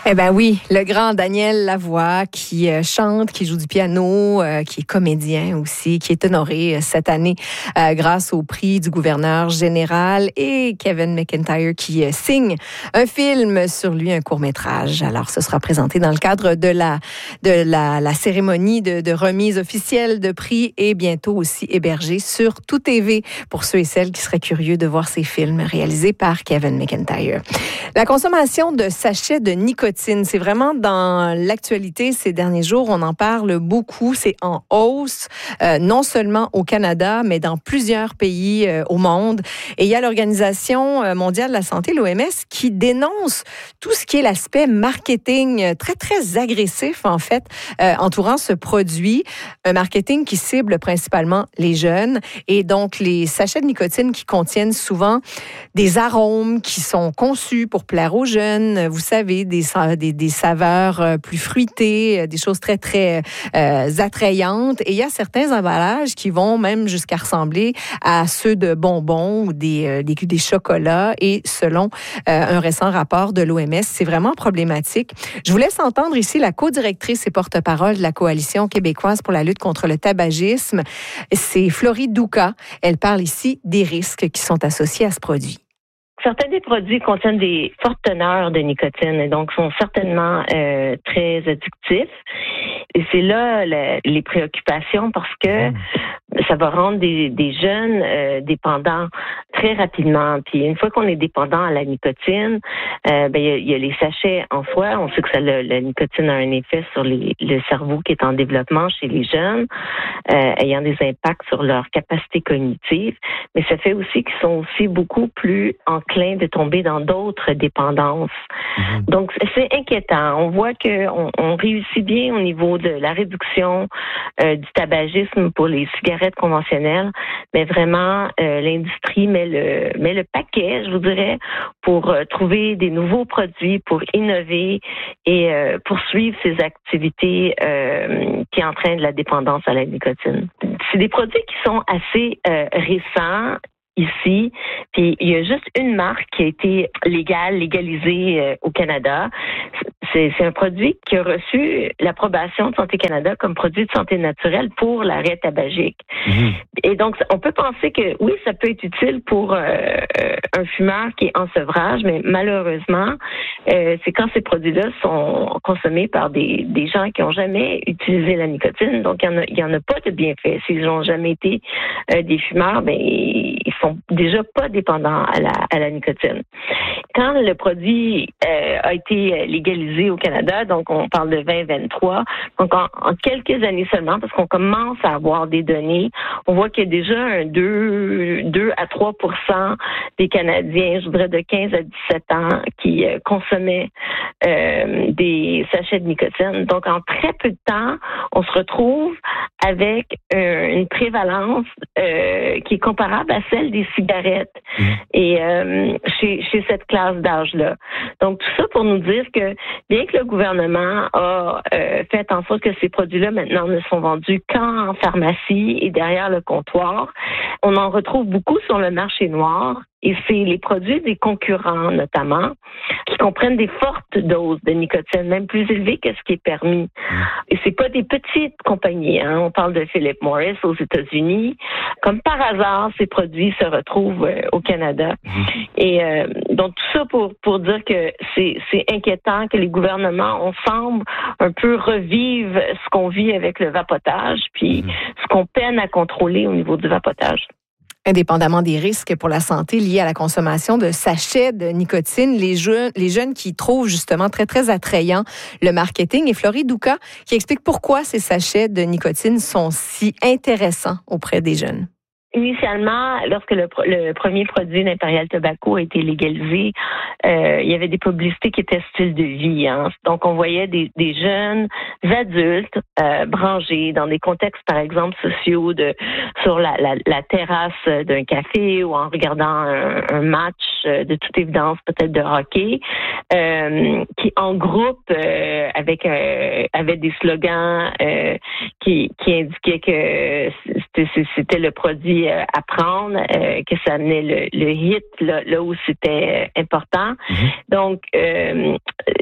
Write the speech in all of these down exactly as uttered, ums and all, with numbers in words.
Eh ben oui, le grand Daniel Lavoie qui euh, chante, qui joue du piano, euh, qui est comédien aussi, qui est honoré euh, cette année euh, grâce au prix du gouverneur général, et Kevin McIntyre qui euh, signe un film sur lui, un court-métrage. Alors, ce sera présenté dans le cadre de la de la, la cérémonie de, de remise officielle de prix et bientôt aussi hébergé sur Tout T V pour ceux et celles qui seraient curieux de voir ces films réalisés par Kevin McIntyre. La consommation de sachets de nicotine, c'est vraiment dans l'actualité ces derniers jours. On en parle beaucoup. C'est en hausse, euh, non seulement au Canada, mais dans plusieurs pays euh, au monde. Et il y a l'Organisation mondiale de la santé, l'O M S, qui dénonce tout ce qui est l'aspect marketing très, très agressif, en fait, euh, entourant ce produit. Un marketing qui cible principalement les jeunes. Et donc, les sachets de nicotine qui contiennent souvent des arômes qui sont conçus pour plaire aux jeunes. Vous savez, des, des, des saveurs plus fruitées, des choses très, très euh, attrayantes. Et il y a certains emballages qui vont même jusqu'à ressembler à ceux de bonbons ou des, euh, des, des chocolats. Et selon euh, un récent rapport de l'O M S, c'est vraiment problématique. Je vous laisse entendre ici la co-directrice et porte-parole de la Coalition québécoise pour la lutte contre le tabagisme. C'est Florie Douka. Elle parle ici des risques qui sont associés à ce produit. Certains des produits contiennent des fortes teneurs de nicotine et donc sont certainement euh, très addictifs. Et c'est là la, les préoccupations parce que ça va rendre des, des jeunes euh, dépendants très rapidement. Puis une fois qu'on est dépendant à la nicotine, euh, ben il y a, y a les sachets en soi. On sait que ça, le, la nicotine a un effet sur les, le cerveau qui est en développement chez les jeunes, euh, ayant des impacts sur leur capacité cognitive. Mais ça fait aussi qu'ils sont aussi beaucoup plus enclins de tomber dans d'autres dépendances. Mmh. Donc c'est inquiétant. On voit que on, on réussit bien au niveau de la réduction euh, du tabagisme pour les cigarettes conventionnelles, mais vraiment euh, l'industrie met le met le paquet, je vous dirais, pour euh, trouver des nouveaux produits, pour innover et euh, poursuivre ces activités euh, qui entraînent la dépendance à la nicotine. C'est des produits qui sont assez euh, récents ici, puis il y a juste une marque qui a été légale, légalisée euh, au Canada. C'est, c'est un produit qui a reçu l'approbation de Santé Canada comme produit de santé naturelle pour l'arrêt tabagique. Mmh. Et donc, on peut penser que oui, ça peut être utile pour euh, un fumeur qui est en sevrage, mais malheureusement, euh, c'est quand ces produits-là sont consommés par des, des gens qui n'ont jamais utilisé la nicotine, donc il n'y en a, il y en a pas de bienfaits. S'ils n'ont jamais été euh, des fumeurs, ben ils sont déjà pas dépendants à la, à la nicotine. Quand le produit euh, a été légalisé au Canada, donc on parle de vingt vingt-trois, donc en, en quelques années seulement, parce qu'on commence à avoir des données, on voit qu'il y a déjà un deux à trois pour cent des Canadiens, je voudrais de quinze à dix-sept ans, qui euh, consommaient euh, des sachets de nicotine. Donc en très peu de temps, on se retrouve avec euh, une prévalence euh, qui est comparable à celle des cigarettes mmh. et euh, chez, chez cette classe d'âge-là. Donc tout ça pour nous dire que bien que le gouvernement a euh, fait en sorte que ces produits-là maintenant ne sont vendus qu'en pharmacie et derrière le comptoir, on en retrouve beaucoup sur le marché noir. Et c'est les produits des concurrents, notamment, qui comprennent des fortes doses de nicotine, même plus élevées que ce qui est permis. Et c'est pas des petites compagnies, hein. On parle de Philip Morris aux États-Unis. Comme par hasard, ces produits se retrouvent euh, au Canada. Et euh, donc, tout ça pour, pour dire que c'est, c'est inquiétant que les gouvernements, on semble un peu revivre ce qu'on vit avec le vapotage, puis ce qu'on peine à contrôler au niveau du vapotage. Indépendamment des risques pour la santé liés à la consommation de sachets de nicotine, les jeunes, les jeunes qui trouvent justement très, très attrayant le marketing. Et Florie Douka qui explique pourquoi ces sachets de nicotine sont si intéressants auprès des jeunes. Initialement, lorsque le, le premier produit d'Imperial Tobacco a été légalisé, euh, il y avait des publicités qui étaient style de vie. Hein. Donc, on voyait des, des jeunes adultes euh, branchés dans des contextes, par exemple, sociaux, de sur la, la, la terrasse d'un café ou en regardant un, un match, de toute évidence, peut-être de hockey, euh, qui en groupe euh, avec euh, avec des slogans euh, qui, qui indiquaient que c'était, c'était le produit à prendre, euh, que ça amenait le, le hit là, là où c'était important. Mm-hmm. Donc, euh,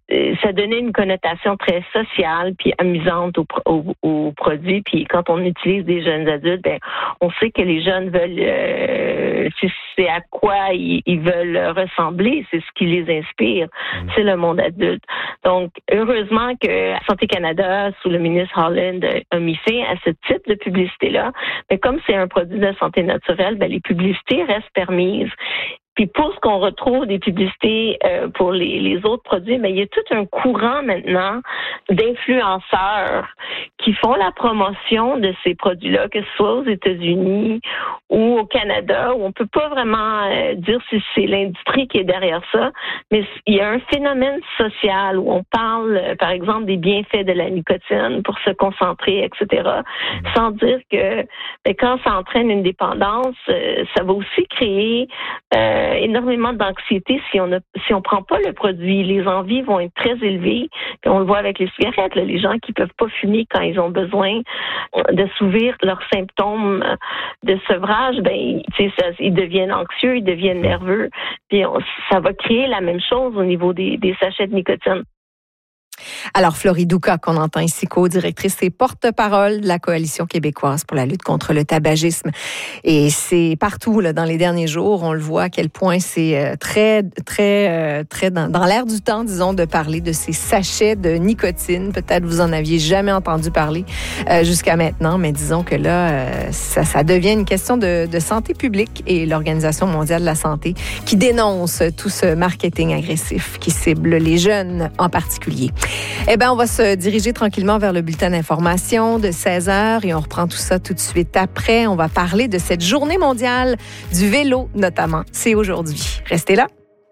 ça donnait une connotation très sociale puis amusante aux au, au produits. Puis quand on utilise des jeunes adultes, ben on sait que les jeunes veulent, euh, c'est à quoi ils, ils veulent ressembler, c'est ce qui les inspire, mmh. c'est le monde adulte. Donc heureusement que Santé Canada, sous le ministre Holland, a mis fin à ce type de publicité-là. Mais comme c'est un produit de santé naturelle, ben les publicités restent permises. Puis pour ce qu'on retrouve des publicités euh, pour les, les autres produits, mais il y a tout un courant maintenant d'influenceurs qui font la promotion de ces produits-là, que ce soit aux États-Unis ou au Canada, où on peut pas vraiment euh, dire si c'est l'industrie qui est derrière ça, mais il y a un phénomène social où on parle, euh, par exemple, des bienfaits de la nicotine pour se concentrer, et cetera, sans dire que ben, quand ça entraîne une dépendance, euh, ça va aussi créer euh, énormément d'anxiété si on a, si on prend pas le produit. Les envies vont être très élevées. Puis on le voit avec les cigarettes, là, les gens qui peuvent pas fumer quand ils ont besoin d'assouvir leurs symptômes de sevrage, ben, tu sais, ça, ils deviennent anxieux, ils deviennent nerveux. Puis on, ça va créer la même chose au niveau des, des sachets de nicotine. Alors, Florie Douka, qu'on entend ici, co-directrice et porte-parole de la Coalition québécoise pour la lutte contre le tabagisme. Et c'est partout, là, dans les derniers jours, on le voit à quel point c'est très, très, très dans, dans l'air du temps, disons, de parler de ces sachets de nicotine. Peut-être vous en aviez jamais entendu parler euh, jusqu'à maintenant, mais disons que là, euh, ça, ça devient une question de, de santé publique et l'Organisation mondiale de la santé qui dénonce tout ce marketing agressif qui cible les jeunes en particulier. Eh bien, on va se diriger tranquillement vers le bulletin d'information de seize heures et on reprend tout ça tout de suite après. On va parler de cette journée mondiale du vélo, notamment. C'est aujourd'hui. Restez là.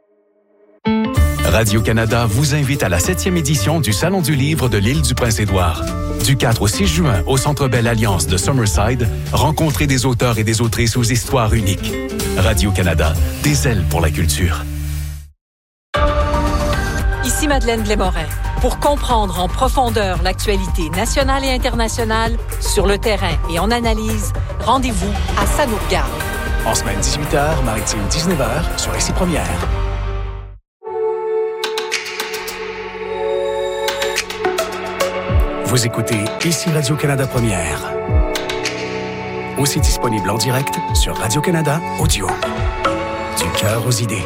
Radio-Canada vous invite à la septième édition du Salon du livre de l'île du Prince-Édouard. Du quatre au six juin, au Centre Bell Alliance de Summerside, rencontrez des auteurs et des autrices aux histoires uniques. Radio-Canada, des ailes pour la culture. Ici Madeleine Blais-Morin. Pour comprendre en profondeur l'actualité nationale et internationale, sur le terrain et en analyse, rendez-vous à Ça nous regarde. En semaine dix-huit heures, maritime dix-neuf heures, sur Ici Première. Vous écoutez Ici Radio-Canada Première. Aussi disponible en direct sur Radio-Canada Audio. Du cœur aux idées.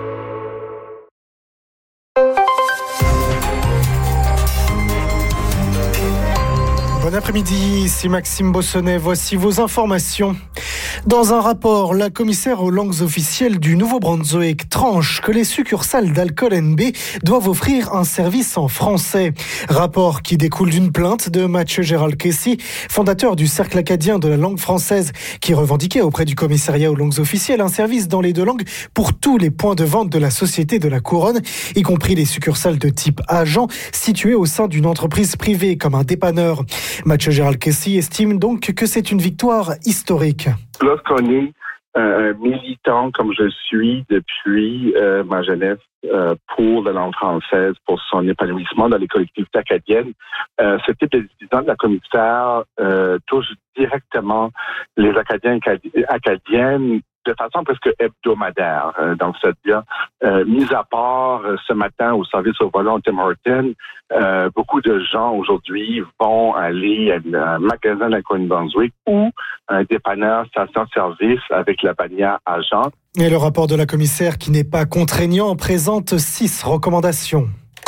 Bon après-midi, ici Maxime Bossonnet. Voici vos informations. Dans un rapport, la commissaire aux langues officielles du Nouveau-Brunswick tranche que les succursales d'Alcool N B doivent offrir un service en français. Rapport qui découle d'une plainte de Mathieu Gérald Kessy, fondateur du Cercle acadien de la langue française, qui revendiquait auprès du commissariat aux langues officielles un service dans les deux langues pour tous les points de vente de la Société de la Couronne, y compris les succursales de type agent situées au sein d'une entreprise privée comme un dépanneur. Mathieu Gérald Kessy estime donc que c'est une victoire historique. Lorsqu'on est euh, un militant comme je suis depuis euh, ma jeunesse euh, pour la langue française, pour son épanouissement dans les collectivités acadiennes, euh, ce type de décision de la commissaire euh, touche directement les Acadiens et Acadiennes de façon presque hebdomadaire. Euh, donc, c'est-à-dire, euh, mis à part euh, ce matin au service au volant Tim Horton, euh, beaucoup de gens aujourd'hui vont aller à un magasin de la Nouveau-Brunswick ou un dépanneur station-service avec la bannière agent. Et le rapport de la commissaire, qui n'est pas contraignant, présente six recommandations.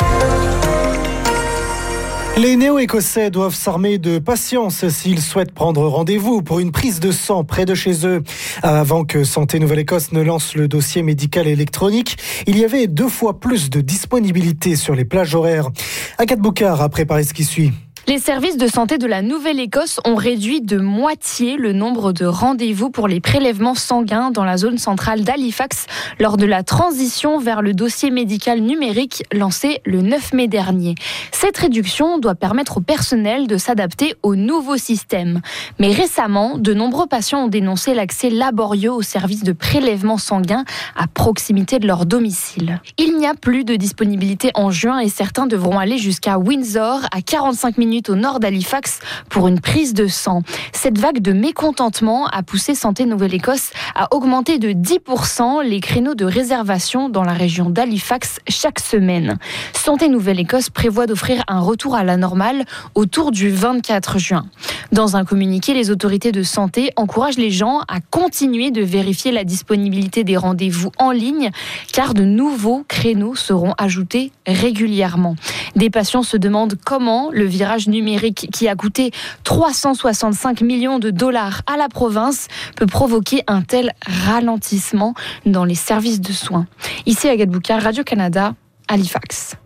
Les Néo-Écossais doivent s'armer de patience s'ils souhaitent prendre rendez-vous pour une prise de sang près de chez eux. Avant que Santé Nouvelle-Écosse ne lance le dossier médical électronique, il y avait deux fois plus de disponibilité sur les plages horaires. Agathe Boucard a préparé ce qui suit. Les services de santé de la Nouvelle-Écosse ont réduit de moitié le nombre de rendez-vous pour les prélèvements sanguins dans la zone centrale d'Halifax lors de la transition vers le dossier médical numérique lancé le neuf mai dernier. Cette réduction doit permettre au personnel de s'adapter au nouveau système. Mais récemment, de nombreux patients ont dénoncé l'accès laborieux aux services de prélèvement sanguin à proximité de leur domicile. Il n'y a plus de disponibilité en juin et certains devront aller jusqu'à Windsor, à quarante-cinq minutes minutes au nord d'Halifax pour une prise de sang. Cette vague de mécontentement a poussé Santé Nouvelle-Écosse à augmenter de dix pour cent les créneaux de réservation dans la région d'Halifax chaque semaine. Santé Nouvelle-Écosse prévoit d'offrir un retour à la normale autour du vingt-quatre juin. Dans un communiqué, les autorités de santé encouragent les gens à continuer de vérifier la disponibilité des rendez-vous en ligne, car de nouveaux créneaux seront ajoutés régulièrement. Des patients se demandent comment le virage numérique, qui a coûté trois cent soixante-cinq millions de dollars à la province, peut provoquer un tel ralentissement dans les services de soins. Ici Agathe Boucard, Radio-Canada, Halifax.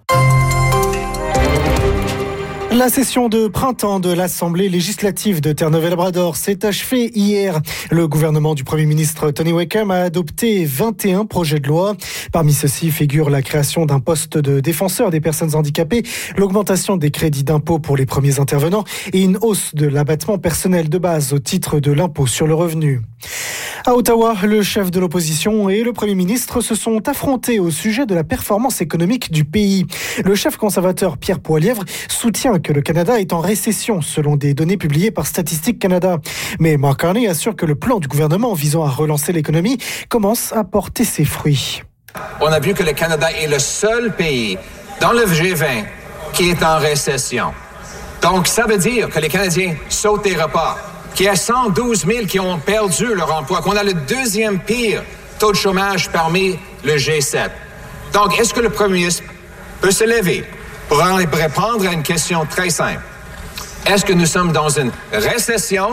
La session de printemps de l'Assemblée législative de Terre-Neuve-Labrador s'est achevée hier. Le gouvernement du Premier ministre Tony Wakeham a adopté vingt et un projets de loi. Parmi ceux-ci figurent la création d'un poste de défenseur des personnes handicapées, l'augmentation des crédits d'impôt pour les premiers intervenants et une hausse de l'abattement personnel de base au titre de l'impôt sur le revenu. À Ottawa, le chef de l'opposition et le Premier ministre se sont affrontés au sujet de la performance économique du pays. Le chef conservateur Pierre Poilievre soutient que le Canada est en récession selon des données publiées par Statistique Canada. Mais Mark Carney assure que le plan du gouvernement visant à relancer l'économie commence à porter ses fruits. On a vu que le Canada est le seul pays dans le G vingt qui est en récession. Donc ça veut dire que les Canadiens sautent des repas, qu'il y a cent douze mille qui ont perdu leur emploi, qu'on a le deuxième pire taux de chômage parmi le G sept. Donc, est-ce que le Premier ministre peut se lever pour répondre à une question très simple? Est-ce que nous sommes dans une récession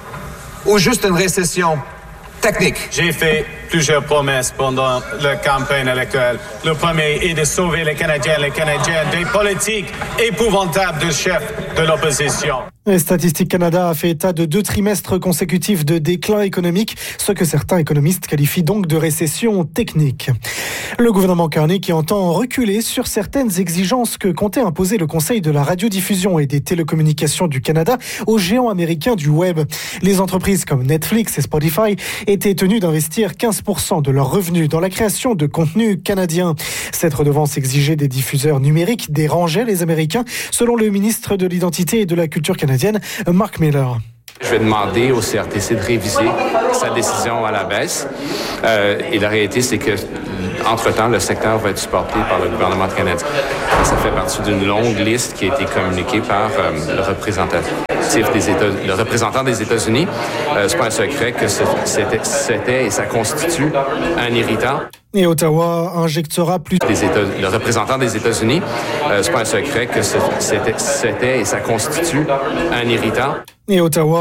ou juste une récession technique? J'ai fait plusieurs promesses pendant la campagne électorale. Le premier est de sauver les Canadiens et les Canadiennes des politiques épouvantables du chef de l'opposition. Et Statistique Canada a fait état de deux trimestres consécutifs de déclin économique, ce que certains économistes qualifient donc de récession technique. Le gouvernement Carney qui entend reculer sur certaines exigences que comptait imposer le Conseil de la radiodiffusion et des télécommunications du Canada aux géants américains du web. Les entreprises comme Netflix et Spotify étaient tenues d'investir quinze pour cent de leurs revenus dans la création de contenus canadiens. Cette redevance exigée des diffuseurs numériques dérangeait les Américains, selon le ministre de l'Identité et de la Culture canadienne, Mark Miller. Je vais demander au C R T C de réviser sa décision à la baisse. Euh, et la réalité, c'est que, entre-temps, le secteur va être supporté par le gouvernement canadien. Ça fait partie d'une longue liste qui a été communiquée par euh, le représentatif des États, le représentant des États-Unis. Euh, c'est pas un secret que c'était, c'était et ça constitue un irritant. Et Ottawa injectera plus... Des États, le représentant des États-Unis, euh, c'est pas un secret que c'était, c'était et ça constitue un irritant. Et Ottawa